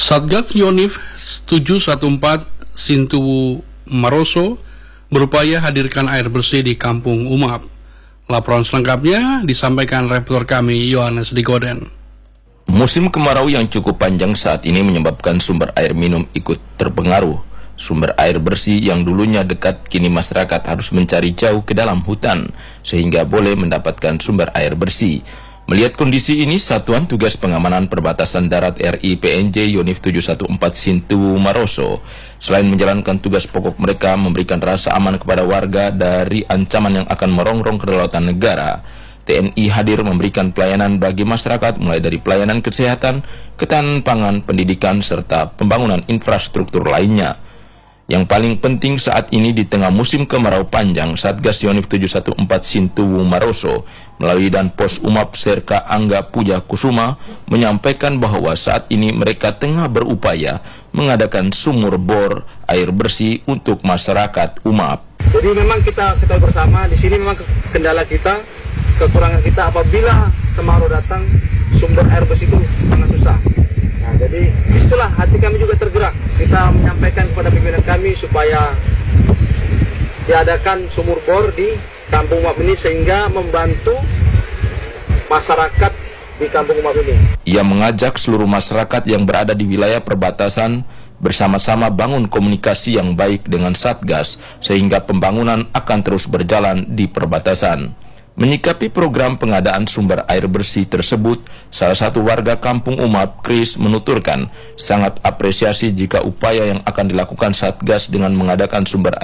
Satgas Yonif 714 Sintuwu Maroso berupaya hadirkan air bersih di Kampung Umap. Laporan selengkapnya disampaikan reporter kami Yohanes Digoden. Musim kemarau yang cukup panjang saat ini menyebabkan sumber air minum ikut terpengaruh. Sumber air bersih yang dulunya dekat kini masyarakat harus mencari jauh ke dalam hutan sehingga boleh mendapatkan sumber air bersih. Melihat kondisi ini, Satuan Tugas Pengamanan Perbatasan Darat RI PNJ Yonif 714 Sintuwu Maroso selain menjalankan tugas pokok mereka memberikan rasa aman kepada warga dari ancaman yang akan merongrong kedaulatan negara, TNI hadir memberikan pelayanan bagi masyarakat mulai dari pelayanan kesehatan, ketahanan pangan, pendidikan, serta pembangunan infrastruktur lainnya. Yang paling penting saat ini di tengah musim kemarau panjang, Satgas Yonif 714 Sintuwu Maroso melalui dan Pos Umap Serka Angga Puja Kusuma menyampaikan bahwa saat ini mereka tengah berupaya mengadakan sumur bor air bersih untuk masyarakat Umap. Jadi memang kita ketahui bersama di sini memang kendala kita, kekurangan kita apabila kemarau datang, sumber air bersih itu sangat susah. Nah, jadi itulah hati kami juga tergerak. Kita menyampaikan kepada pimpinan kami supaya diadakan sumur bor di Kampung Umap ini sehingga membantu masyarakat di Kampung Umap ini. Ia mengajak seluruh masyarakat yang berada di wilayah perbatasan bersama-sama bangun komunikasi yang baik dengan Satgas sehingga pembangunan akan terus berjalan di perbatasan. Menyikapi program pengadaan sumber air bersih tersebut, salah satu warga Kampung Umap, Chris, menuturkan sangat apresiasi jika upaya yang akan dilakukan Satgas dengan mengadakan sumber